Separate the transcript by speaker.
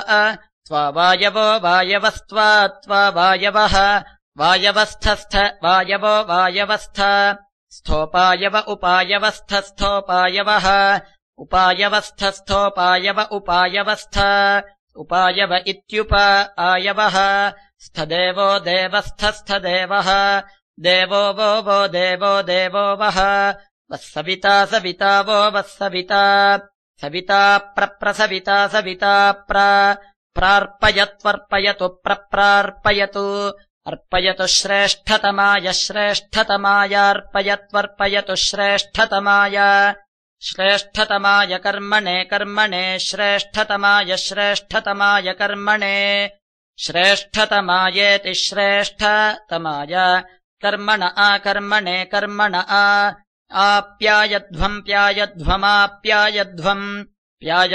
Speaker 1: त्वा वायवो वायवस्त्वा त्वा वायवः वायवस्थस्थ वायवो वायवस्थ स्थोपायव उपायवस्थस्थोपायवः उपायवस्थस्थोपायव उपायवस्थ उपायव इत्युप आयवः स्थदेवो देवस्थस्थदेवः देवो वो देवो देवो वः वःसविता सविता वो वःसविता सविता प्रसविता सविता प्रार्पयत्वर्पयतु प्रप्रार्पयतु अर्पयतु श्रेष्ठतमाय श्रेष्ठतमायार्पयत्वर्पयतु श्रेष्ठतमाय श्रेष्ठतमाय कर्मणे कर्मणे श्रेष्ठतमाय श्रेष्ठतमाय कर्मणे श्रेष्ठतमायेति श्रेष्ठतमाय कर्मण आकर्मणे कर्मण आप्यायध्वम् प्यायध्वमाप्यायध्वम्